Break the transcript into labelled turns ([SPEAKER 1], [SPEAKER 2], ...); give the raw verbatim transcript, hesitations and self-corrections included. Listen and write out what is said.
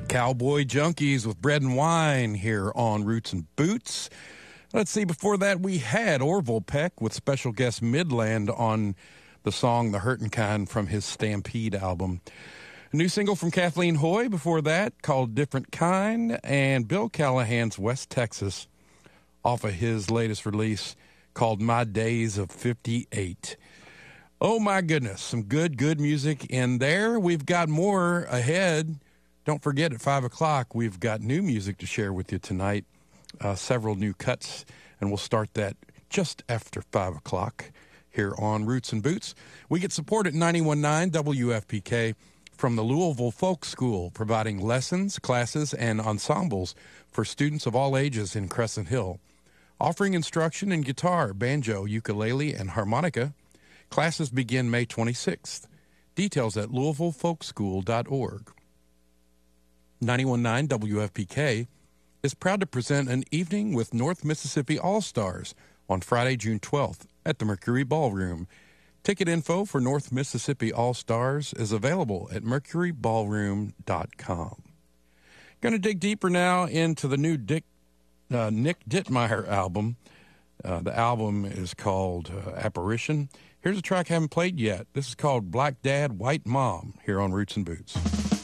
[SPEAKER 1] Cowboy Junkies with Bread and Wine here on Roots and Boots. Let's see, before that we had Orville Peck with special guest Midland on the song The Hurtin' Kind from his Stampede album. A new single from Kathleen Hoy before that called Different Kind, and Bill Callahan's West Texas off of his latest release called My Days of fifty-eight. Oh my goodness, some good, good music in there. We've got more ahead. Don't forget, at five o'clock, we've got new music to share with you tonight, uh, several new cuts, and we'll start that just after five o'clock here on Roots and Boots. We get support at ninety-one point nine W F P K from the Louisville Folk School, providing lessons, classes, and ensembles for students of all ages in Crescent Hill. Offering instruction in guitar, banjo, ukulele, and harmonica. Classes begin May twenty-sixth. Details at louisville folk school dot org. ninety-one point nine W F P K is proud to present an evening with North Mississippi All-Stars on Friday, June twelfth at the Mercury Ballroom. Ticket info for North Mississippi All-Stars is available at mercury ballroom dot com. Going to dig deeper now into the new Dick, uh, Nick Dittmeyer album. Uh, the album is called uh, Apparition. Here's a track I haven't played yet. This is called Black Dad, White Mom here on Roots and Boots.